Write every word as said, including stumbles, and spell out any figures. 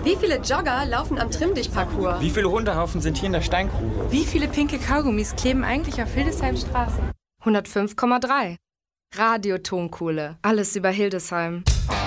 Wie viele Jogger laufen am Trimmdicht-Parcours? Wie viele Hundehaufen sind hier in der Steingrube? Wie viele pinke Kaugummis kleben eigentlich auf Hildesheim Straße? hundertfünf Komma drei. Radiotonkohle. Alles über Hildesheim.